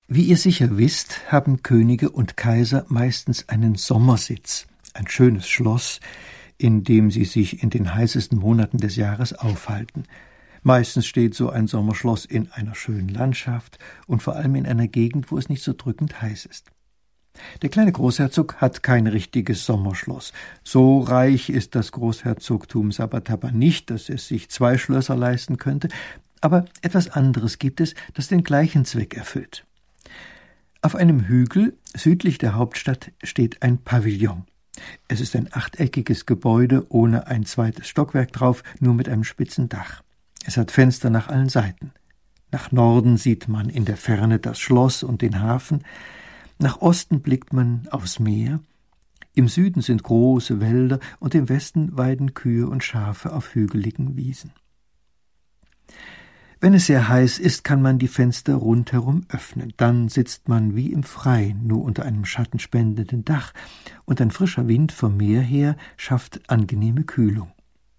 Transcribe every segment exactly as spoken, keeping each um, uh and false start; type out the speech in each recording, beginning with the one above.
Wie ihr sicher wisst, haben Könige und Kaiser meistens einen Sommersitz, ein schönes Schloss, in dem sie sich in den heißesten Monaten des Jahres aufhalten. Meistens steht so ein Sommerschloss in einer schönen Landschaft und vor allem in einer Gegend, wo es nicht so drückend heiß ist. Der kleine Großherzog hat kein richtiges Sommerschloss. So reich ist das Großherzogtum Sabataba nicht, dass es sich zwei Schlösser leisten könnte, aber etwas anderes gibt es, das den gleichen Zweck erfüllt. Auf einem Hügel südlich der Hauptstadt steht ein Pavillon. Es ist ein achteckiges Gebäude ohne ein zweites Stockwerk drauf, nur mit einem spitzen Dach. Es hat Fenster nach allen Seiten. Nach Norden sieht man in der Ferne das Schloss und den Hafen. Nach Osten blickt man aufs Meer. Im Süden sind große Wälder und im Westen weiden Kühe und Schafe auf hügeligen Wiesen. Wenn es sehr heiß ist, kann man die Fenster rundherum öffnen. Dann sitzt man wie im Freien, nur unter einem schattenspendenden Dach, und ein frischer Wind vom Meer her schafft angenehme Kühlung.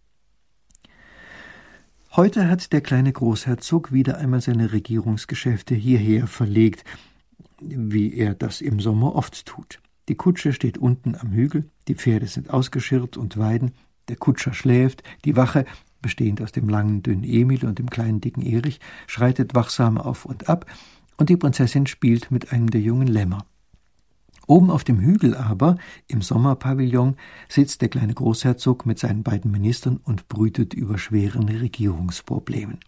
Heute hat der kleine Großherzog wieder einmal seine Regierungsgeschäfte hierher verlegt, wie er das im Sommer oft tut. Die Kutsche steht unten am Hügel, die Pferde sind ausgeschirrt und weiden, der Kutscher schläft, die Wache, bestehend aus dem langen, dünnen Emil und dem kleinen, dicken Erich, schreitet wachsam auf und ab, und die Prinzessin spielt mit einem der jungen Lämmer. Oben auf dem Hügel aber, im Sommerpavillon, sitzt der kleine Großherzog mit seinen beiden Ministern und brütet über schweren Regierungsproblemen.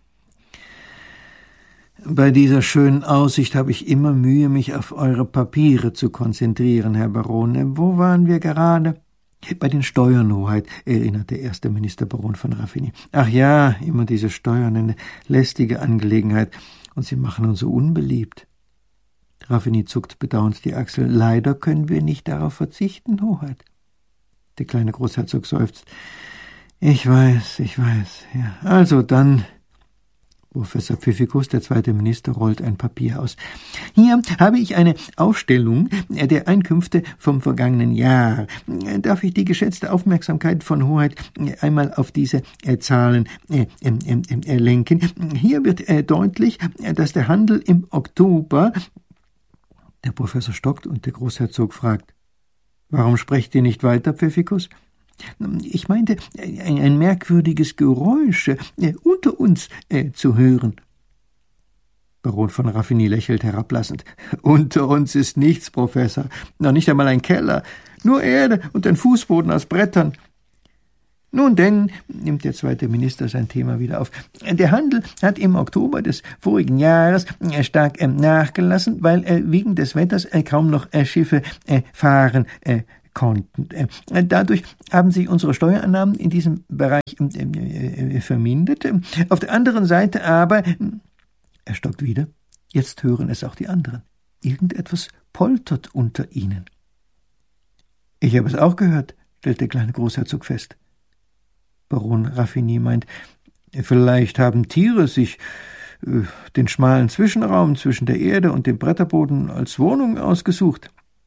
Bei dieser schönen Aussicht habe ich immer Mühe, mich auf eure Papiere zu konzentrieren, Herr Baron. Wo waren wir gerade? Bei den Steuern, Hoheit, erinnert der erste Minister Baron von Raffigny. Ach ja, immer diese Steuern, eine lästige Angelegenheit, und sie machen uns so unbeliebt. Raffigny zuckt bedauernd die Achsel. Leider können wir nicht darauf verzichten, Hoheit. Der kleine Großherzog seufzt. Ich weiß, ich weiß, ja. Also dann... Professor Pfiffikus, der zweite Minister, rollt ein Papier aus. Hier habe ich eine Aufstellung der Einkünfte vom vergangenen Jahr. Darf ich die geschätzte Aufmerksamkeit von Hoheit einmal auf diese äh, Zahlen äh, äh, äh, lenken? Hier wird äh, deutlich, dass der Handel im Oktober... Der Professor stockt und der Großherzog fragt, »Warum sprecht ihr nicht weiter, Pfiffikus?« »Ich meinte, ein, ein merkwürdiges Geräusch äh, unter uns äh, zu hören.« Baron von Raffigny lächelt herablassend. »Unter uns ist nichts, Professor, noch nicht einmal ein Keller, nur Erde und ein Fußboden aus Brettern.« »Nun denn«, nimmt der zweite Minister sein Thema wieder auf, »der Handel hat im Oktober des vorigen Jahres stark äh, nachgelassen, weil äh, wegen des Wetters äh, kaum noch äh, Schiffe äh, fahren äh, konnten. Äh, dadurch haben sich unsere Steuereinnahmen in diesem Bereich äh, äh, vermindert. Auf der anderen Seite aber...« Er stockt wieder. Jetzt hören es auch die anderen. Irgendetwas poltert unter ihnen. »Ich habe es auch gehört«, stellt der kleine Großherzog fest. Baron Raffigny meint, vielleicht haben Tiere sich äh, den schmalen Zwischenraum zwischen der Erde und dem Bretterboden als Wohnung ausgesucht.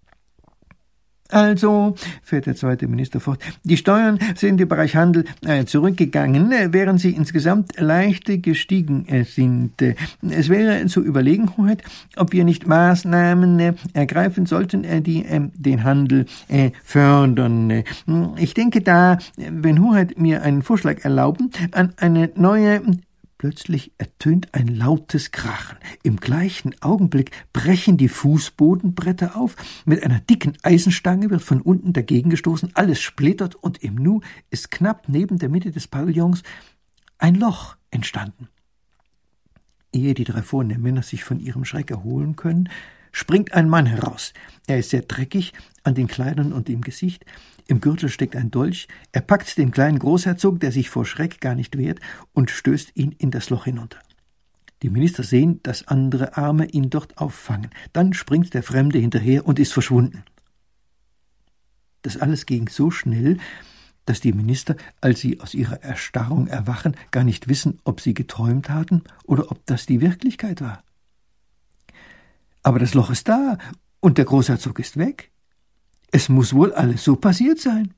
Also, fährt der zweite Minister fort, die Steuern sind im Bereich Handel äh, zurückgegangen, äh, während sie insgesamt leicht gestiegen äh, sind. Äh, es wäre zu überlegen, Hoheit, ob wir nicht Maßnahmen äh, ergreifen sollten, äh, die äh, den Handel äh, fördern. Äh, ich denke da, wenn Hoheit mir einen Vorschlag erlauben, an eine neue... Plötzlich ertönt ein lautes Krachen. Im gleichen Augenblick brechen die Fußbodenbretter auf. Mit einer dicken Eisenstange wird von unten dagegen gestoßen. Alles splittert und im Nu ist knapp neben der Mitte des Pavillons ein Loch entstanden. Ehe die drei vornehmen Männer sich von ihrem Schreck erholen können, springt ein Mann heraus. Er ist sehr dreckig an den Kleidern und im Gesicht. Im Gürtel steckt ein Dolch. Er packt den kleinen Großherzog, der sich vor Schreck gar nicht wehrt, und stößt ihn in das Loch hinunter. Die Minister sehen, dass andere Arme ihn dort auffangen. Dann springt der Fremde hinterher und ist verschwunden. Das alles ging so schnell, dass die Minister, als sie aus ihrer Erstarrung erwachen, gar nicht wissen, ob sie geträumt hatten oder ob das die Wirklichkeit war. Aber das Loch ist da und der Großherzog ist weg. Es muss wohl alles so passiert sein.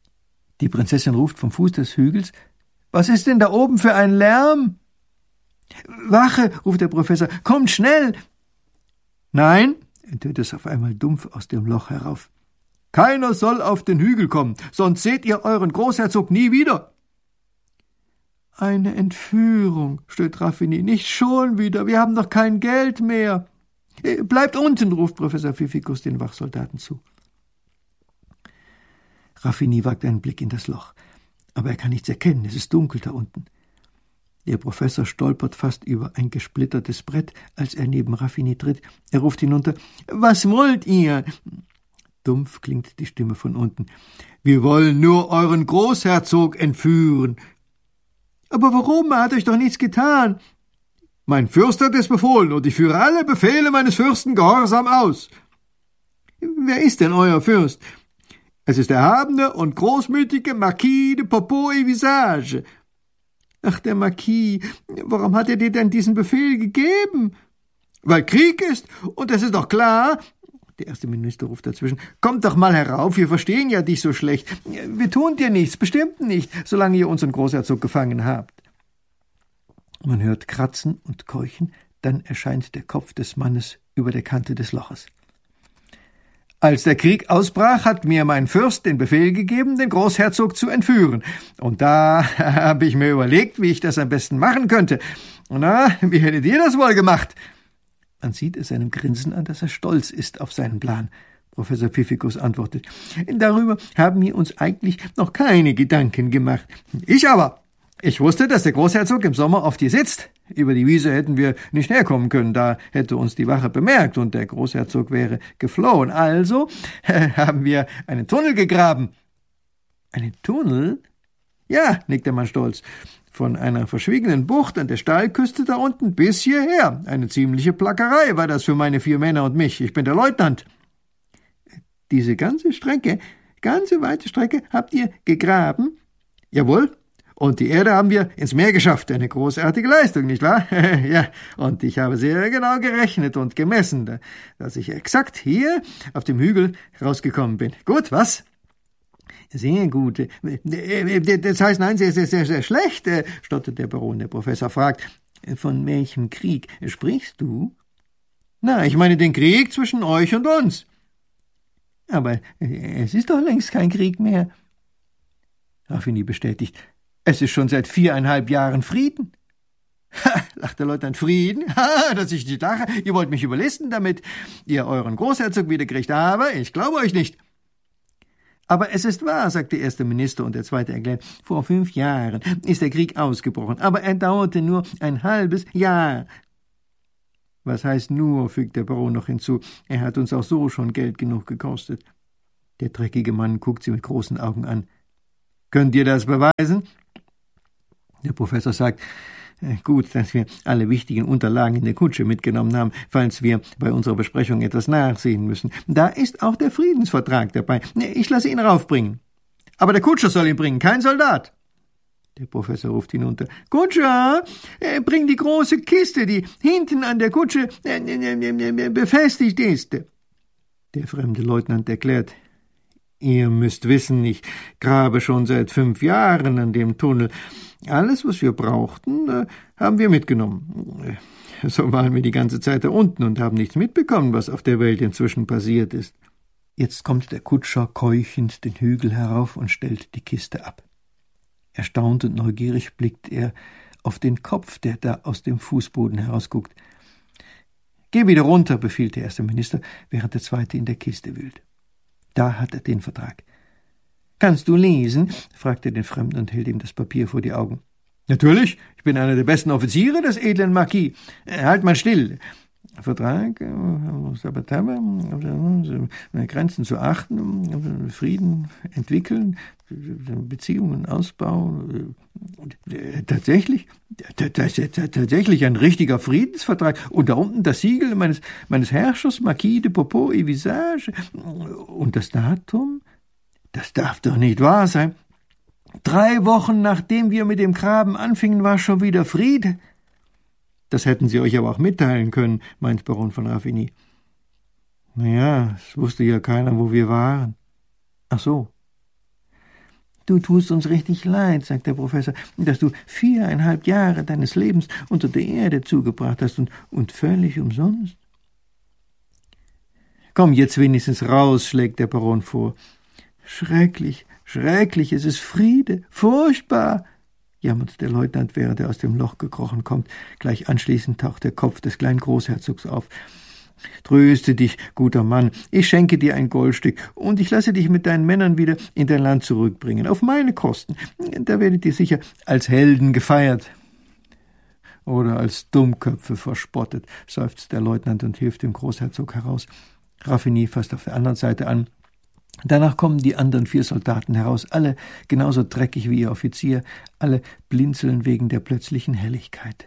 Die Prinzessin ruft vom Fuß des Hügels, »Was ist denn da oben für ein Lärm?« »Wache«, ruft der Professor, »kommt schnell!« »Nein«, entönt es auf einmal dumpf aus dem Loch herauf. »Keiner soll auf den Hügel kommen, sonst seht ihr euren Großherzog nie wieder.« »Eine Entführung«, stöhnt Raffini, »nicht schon wieder, wir haben doch kein Geld mehr.« »Bleibt unten«, ruft Professor Pfiffikus den Wachsoldaten zu. Raffini wagt einen Blick in das Loch, aber er kann nichts erkennen, es ist dunkel da unten. Der Professor stolpert fast über ein gesplittertes Brett, als er neben Raffini tritt. Er ruft hinunter, »Was wollt ihr?« Dumpf klingt die Stimme von unten. »Wir wollen nur euren Großherzog entführen.« »Aber warum? Er hat euch doch nichts getan.« »Mein Fürst hat es befohlen, und ich führe alle Befehle meines Fürsten gehorsam aus.« »Wer ist denn euer Fürst?« »Es ist der erhabene und großmütige Marquis de Popot-et-Visage.« »Ach, der Marquis, warum hat er dir denn diesen Befehl gegeben?« »Weil Krieg ist, und es ist doch klar.« Der erste Minister ruft dazwischen, »Kommt doch mal herauf, wir verstehen ja dich so schlecht. Wir tun dir nichts, bestimmt nicht, solange ihr unseren Großherzog gefangen habt.« Man hört Kratzen und Keuchen, dann erscheint der Kopf des Mannes über der Kante des Loches. »Als der Krieg ausbrach, hat mir mein Fürst den Befehl gegeben, den Großherzog zu entführen. Und da habe ich mir überlegt, wie ich das am besten machen könnte. Na, wie hättet ihr das wohl gemacht?« Man sieht es seinem Grinsen an, dass er stolz ist auf seinen Plan. Professor Pfiffikus antwortet, »Darüber haben wir uns eigentlich noch keine Gedanken gemacht. Ich aber, ich wusste, dass der Großherzog im Sommer oft hier sitzt. Über die Wiese hätten wir nicht herkommen können, da hätte uns die Wache bemerkt und der Großherzog wäre geflohen. Also äh, haben wir einen Tunnel gegraben.« »Einen Tunnel?« »Ja«, nickt der Mann stolz, »von einer verschwiegenen Bucht an der Steilküste da unten bis hierher. Eine ziemliche Plackerei war das für meine vier Männer und mich. Ich bin der Leutnant.« »Diese ganze Strecke, ganze weite Strecke habt ihr gegraben?« »Jawohl. Und die Erde haben wir ins Meer geschafft. Eine großartige Leistung, nicht wahr?« »Ja, und ich habe sehr genau gerechnet und gemessen, dass ich exakt hier auf dem Hügel rausgekommen bin. Gut, was?« »Sehr gut. Das heißt, nein, sehr, sehr, sehr, sehr schlecht«, stottert der Baron. Der Professor fragt, »Von welchem Krieg sprichst du?« »Na, ich meine den Krieg zwischen euch und uns.« »Aber es ist doch längst kein Krieg mehr.« Raffini bestätigt, »Es ist schon seit viereinhalb Jahren Frieden.« »Ha«, lacht der Leutnant, »Frieden? Ha, dass ich nicht lache. Ihr wollt mich überlisten, damit ihr euren Großherzog wiederkriegt. Aber ich glaube euch nicht.« »Aber es ist wahr«, sagt der erste Minister und der zweite erklärt, »vor fünf Jahren ist der Krieg ausgebrochen, aber er dauerte nur ein halbes Jahr.« »Was heißt nur«, fügt der Baron noch hinzu, »er hat uns auch so schon Geld genug gekostet.« Der dreckige Mann guckt sie mit großen Augen an. »Könnt ihr das beweisen?« Der Professor sagt, gut, dass wir alle wichtigen Unterlagen in der Kutsche mitgenommen haben, falls wir bei unserer Besprechung etwas nachsehen müssen. Da ist auch der Friedensvertrag dabei. Ich lasse ihn raufbringen. Aber der Kutscher soll ihn bringen, kein Soldat. Der Professor ruft hinunter. »Kutscher, bring die große Kiste, die hinten an der Kutsche befestigt ist.« Der fremde Leutnant erklärt, »Ihr müsst wissen, ich grabe schon seit fünf Jahren an dem Tunnel. Alles, was wir brauchten, haben wir mitgenommen. So waren wir die ganze Zeit da unten und haben nichts mitbekommen, was auf der Welt inzwischen passiert ist.« Jetzt kommt der Kutscher keuchend den Hügel herauf und stellt die Kiste ab. Erstaunt und neugierig blickt er auf den Kopf, der da aus dem Fußboden herausguckt. »Geh wieder runter«, befiehlt der erste Minister, während der zweite in der Kiste wühlt. Da hat er den Vertrag. »Kannst du lesen?« fragt er den Fremden und hält ihm das Papier vor die Augen. »Natürlich, ich bin einer der besten Offiziere des edlen Marquis. Halt mal still. Vertrag, Grenzen zu achten, Frieden entwickeln, Beziehungen ausbauen. Tatsächlich, tatsächlich ein richtiger Friedensvertrag. Und da unten das Siegel meines, meines Herrschers, Marquis de Popot-et-Visage. Und das Datum? Das darf doch nicht wahr sein. Drei Wochen nachdem wir mit dem Graben anfingen, war schon wieder Friede. Das hätten Sie euch aber auch mitteilen können, meint Baron von Raffini. Na ja, es wusste ja keiner, wo wir waren. Ach so. »Du tust uns richtig leid«, sagt der Professor, »dass du viereinhalb Jahre deines Lebens unter der Erde zugebracht hast und, und völlig umsonst.« »Komm jetzt wenigstens raus«, schlägt der Baron vor. »Schrecklich, schrecklich, es ist Friede, furchtbar«, jammert der Leutnant, während er aus dem Loch gekrochen kommt. Gleich anschließend taucht der Kopf des kleinen Großherzogs auf. »Tröste dich, guter Mann, ich schenke dir ein Goldstück und ich lasse dich mit deinen Männern wieder in dein Land zurückbringen, auf meine Kosten. Da werdet ihr sicher als Helden gefeiert.« »Oder als Dummköpfe verspottet«, seufzt der Leutnant und hilft dem Großherzog heraus. Raffinie fasst auf der anderen Seite an. Danach kommen die anderen vier Soldaten heraus, alle genauso dreckig wie ihr Offizier, alle blinzeln wegen der plötzlichen Helligkeit.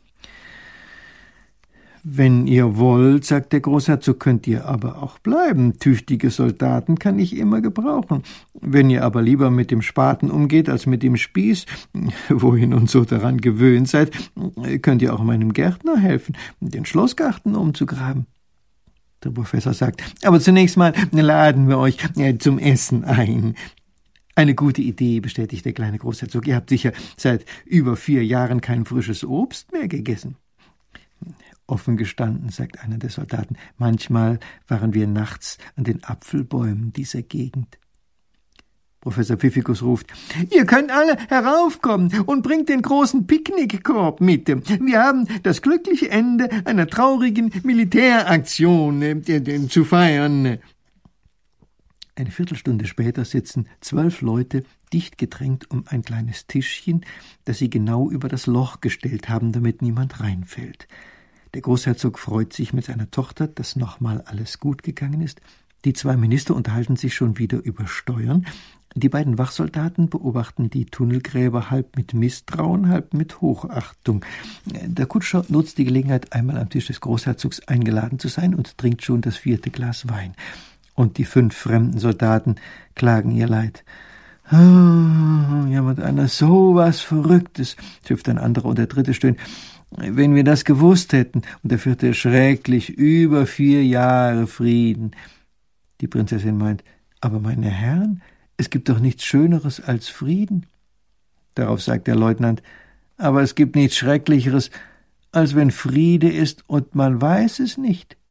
»Wenn ihr wollt«, sagt der Großherzog, »könnt ihr aber auch bleiben. Tüchtige Soldaten kann ich immer gebrauchen. Wenn ihr aber lieber mit dem Spaten umgeht als mit dem Spieß, wohin und so daran gewöhnt seid, könnt ihr auch meinem Gärtner helfen, den Schlossgarten umzugraben.« Der Professor sagt, »Aber zunächst mal laden wir euch zum Essen ein.« »Eine gute Idee«, bestätigt der kleine Großherzog. »Ihr habt sicher seit über vier Jahren kein frisches Obst mehr gegessen.« »Offen gestanden«, sagt einer der Soldaten, »manchmal waren wir nachts an den Apfelbäumen dieser Gegend.« Professor Pfiffikus ruft, »Ihr könnt alle heraufkommen und bringt den großen Picknickkorb mit. Wir haben das glückliche Ende einer traurigen Militäraktion äh, zu feiern.« Eine Viertelstunde später sitzen zwölf Leute dicht gedrängt um ein kleines Tischchen, das sie genau über das Loch gestellt haben, damit niemand reinfällt. Der Großherzog freut sich mit seiner Tochter, dass nochmal alles gut gegangen ist. Die zwei Minister unterhalten sich schon wieder über Steuern. Die beiden Wachsoldaten beobachten die Tunnelgräber halb mit Misstrauen, halb mit Hochachtung. Der Kutscher nutzt die Gelegenheit, einmal am Tisch des Großherzogs eingeladen zu sein und trinkt schon das vierte Glas Wein. Und die fünf fremden Soldaten klagen ihr Leid. »Ah«, jammert einer, »so was Verrücktes«, schimpft ein anderer und der dritte stöhnt. »Wenn wir das gewusst hätten«, und der vierte, »schrecklich, über vier Jahre Frieden.« Die Prinzessin meint, »Aber meine Herren, es gibt doch nichts Schöneres als Frieden.« Darauf sagt der Leutnant, »Aber es gibt nichts Schrecklicheres, als wenn Friede ist und man weiß es nicht.«